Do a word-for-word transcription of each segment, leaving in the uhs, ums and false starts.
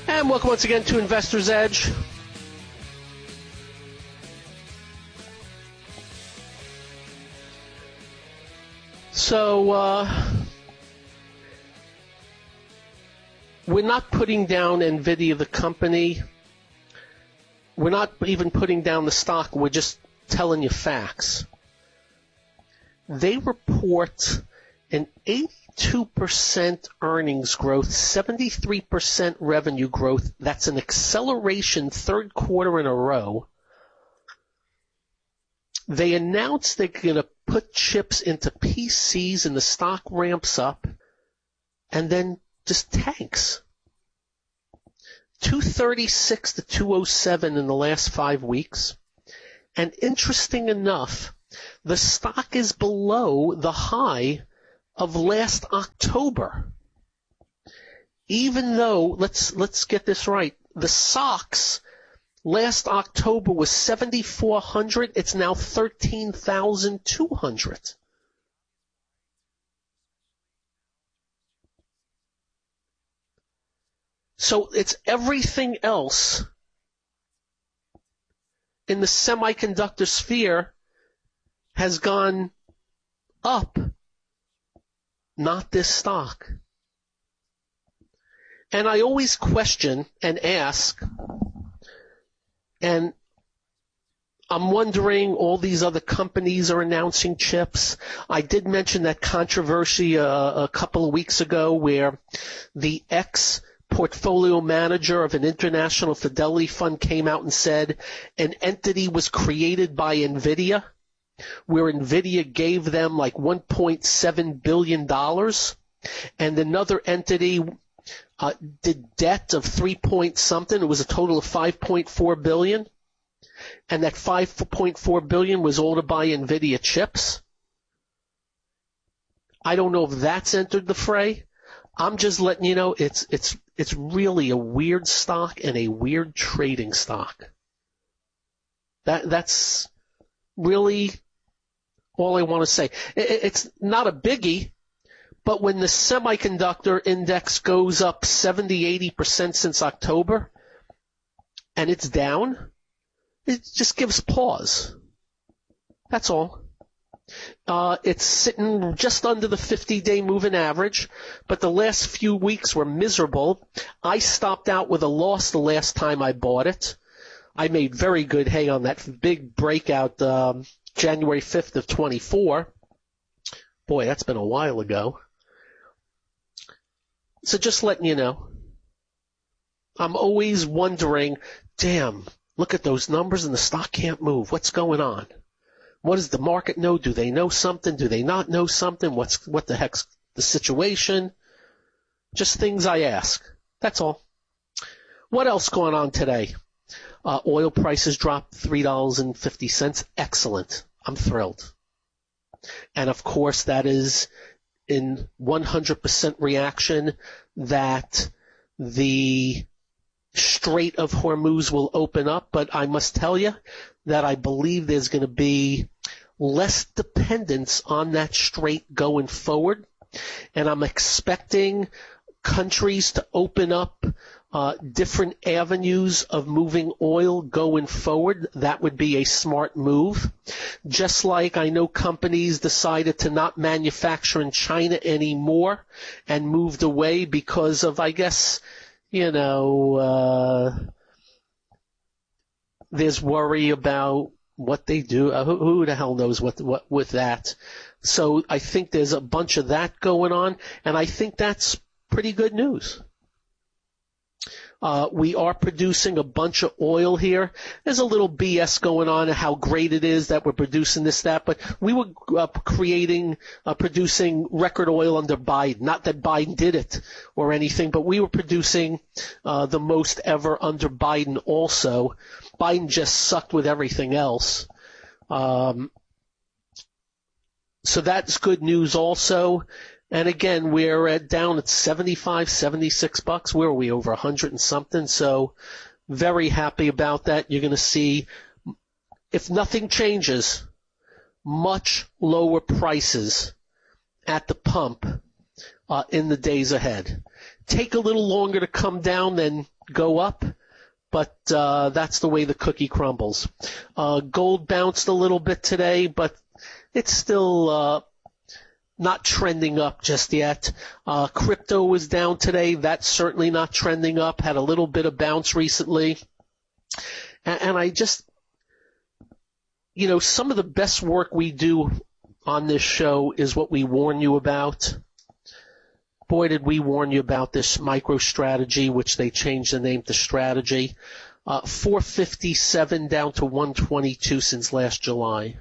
And welcome once again to Investor's Edge. So, uh, we're not putting down NVIDIA, the company. We're not even putting down the stock. We're just telling you facts. They report an eighty-two percent earnings growth, seventy-three percent revenue growth. That's an acceleration third quarter in a row. They announced they're going to put chips into P Cs and the stock ramps up and then just tanks. two thirty-six to two oh seven in the last five weeks. And interesting enough, the stock is below the high of last October. Even though, let's let's get this right, the S O X last October was seventy-four hundred, it's now thirteen thousand two hundred. So it's everything else in the semiconductor sphere has gone up, not this stock. And I always question and ask, and I'm wondering, all these other companies are announcing chips. I did mention that controversy uh, a couple of weeks ago where the ex-portfolio manager of an international fidelity fund came out and said an entity was created by NVIDIA, where NVIDIA gave them like one point seven billion dollars, and another entity uh, did debt of three point something. It was a total of five point four billion dollars, and that five point four billion dollars was all to buy NVIDIA chips. I don't know if that's entered the fray. I'm just letting you know it's it's it's really a weird stock and a weird trading stock. That that's really all I want to say. It's not a biggie, but when the semiconductor index goes up seventy, eighty percent since October and it's down, it just gives pause. That's all. Uh, it's sitting just under the fifty-day moving average, but the last few weeks were miserable. I stopped out with a loss the last time I bought it. I made very good hay on that big breakout um, January fifth of twenty-four. Boy, that's been a while ago. So just letting you know. I'm always wondering, damn, look at those numbers and the stock can't move. What's going on? What does the market know? Do they know something? Do they not know something? What's what the heck's the situation? Just things I ask. That's all. What else going on today? Uh, oil prices dropped three dollars and fifty cents. Excellent. I'm thrilled. And of course, that is in one hundred percent reaction that the Strait of Hormuz will open up, but I must tell you that I believe there's going to be less dependence on that strait going forward, and I'm expecting countries to open up uh, different avenues of moving oil going forward. That would be a smart move. Just like I know companies decided to not manufacture in China anymore and moved away because of, I guess, you know, uh, there's worry about what they do. Uh, who, who the hell knows what, what with that? So I think there's a bunch of that going on, and I think that's pretty good news. Uh, we are producing a bunch of oil here. There's a little B S going on how great it is that we're producing this, that, but we were uh, creating, uh, producing record oil under Biden. Not that Biden did it or anything, but we were producing uh, the most ever under Biden also. Biden just sucked with everything else. Um, so that's good news also. And again, we're at down at seventy-five, seventy-six bucks. Where are we? Over a hundred and something. So very happy about that. You're going to see, if nothing changes, much lower prices at the pump uh, in the days ahead. Take a little longer to come down than go up, but uh, that's the way the cookie crumbles. Uh, gold bounced a little bit today, but it's still uh, not trending up just yet. Uh, crypto was down today. That's certainly not trending up. Had a little bit of bounce recently. And, and I just, you know, some of the best work we do on this show is what we warn you about. Boy, did we warn you about this MicroStrategy, which they changed the name to Strategy. Uh, four fifty-seven down to one twenty-two since last July.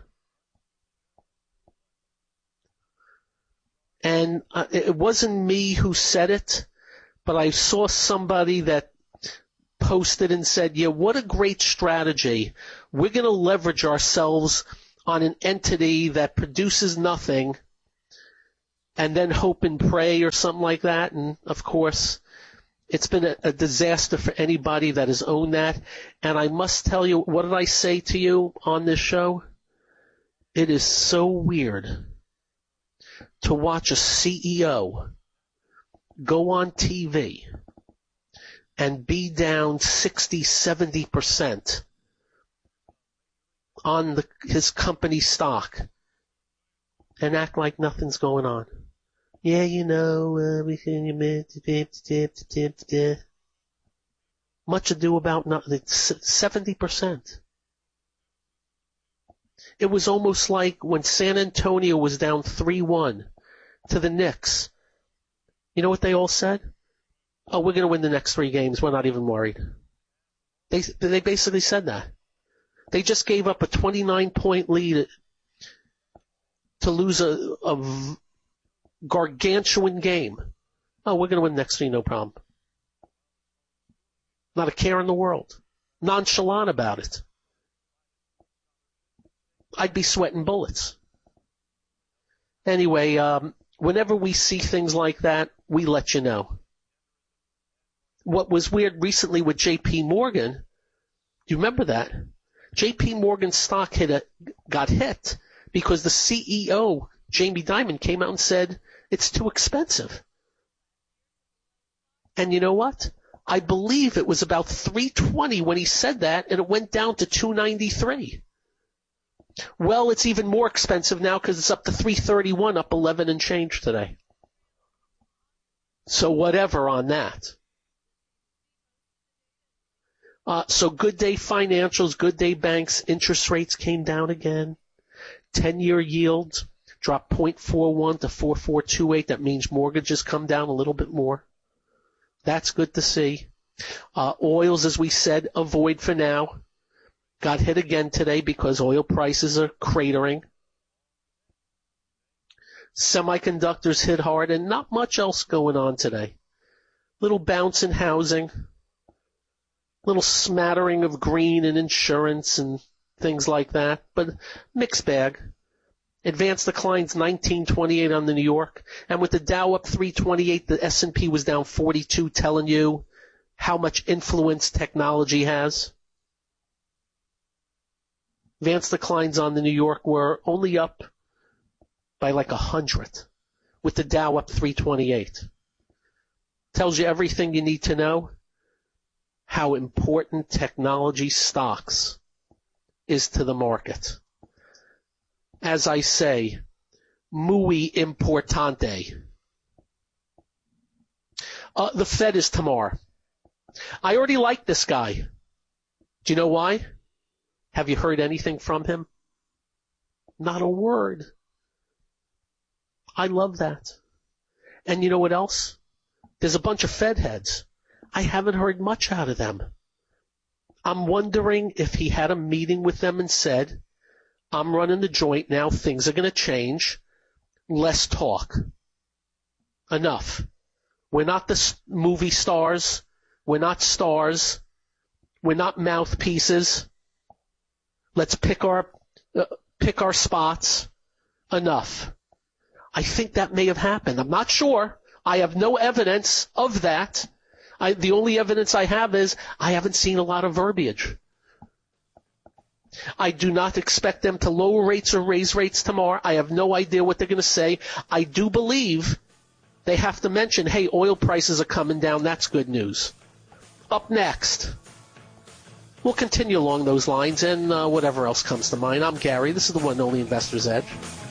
And uh, it wasn't me who said it, but I saw somebody that posted and said, yeah, what a great strategy. We're going to leverage ourselves on an entity that produces nothing and then hope and pray or something like that. And, of course, it's been a, a disaster for anybody that has owned that. And I must tell you, what did I say to you on this show? It is so weird to watch a C E O go on T V and be down sixty, seventy percent on the, his company stock and act like nothing's going on. Yeah, you know, uh, we can, much ado about nothing. seventy percent. It was almost like when San Antonio was down three one to the Knicks. You know what they all said? Oh, we're going to win the next three games. We're not even worried. They they basically said that. They just gave up a twenty-nine point lead to lose a, a gargantuan game. Oh, we're going to win the next three, no problem. Not a care in the world. Nonchalant about it. I'd be sweating bullets. Anyway, um, whenever we see things like that, we let you know. What was weird recently with J P Morgan, do you remember that? J P Morgan's stock hit a, got hit because the C E O, Jamie Dimon, came out and said it's too expensive. And you know what? I believe it was about three twenty when he said that, and it went down to two ninety-three. Well, it's even more expensive now because it's up to three thirty-one, up eleven and change today. So whatever on that. Uh, so good day financials, good day banks, interest rates came down again. ten-year yield dropped zero point four one to four point four two eight. That means mortgages come down a little bit more. That's good to see. Uh, oils, as we said, avoid for now. Got hit again today because oil prices are cratering. Semiconductors hit hard and not much else going on today. Little bounce in housing. Little smattering of green and insurance and things like that, but mixed bag. Advanced declines nineteen twenty-eight on the New York, and with the Dow up three twenty-eight, the S and P was down forty-two, telling you how much influence technology has. Advanced declines on the New York were only up by like a hundred, with the Dow up three twenty-eight. Tells you everything you need to know how important technology stocks is to the market. As I say, muy importante. Uh, the Fed is tomorrow. I already like this guy. Do you know why? Have you heard anything from him? Not a word. I love that. And you know what else? There's a bunch of Fed heads. I haven't heard much out of them. I'm wondering if he had a meeting with them and said, I'm running the joint now, things are going to change, less talk. Enough. We're not the movie stars. We're not stars. We're not mouthpieces. Let's pick our uh, pick our spots. Enough. I think that may have happened. I'm not sure. I have no evidence of that. I, the only evidence I have is I haven't seen a lot of verbiage. I do not expect them to lower rates or raise rates tomorrow. I have no idea what they're going to say. I do believe they have to mention, hey, oil prices are coming down. That's good news. Up next, we'll continue along those lines and uh, whatever else comes to mind. I'm Gary. This is the one and only Investor's Edge.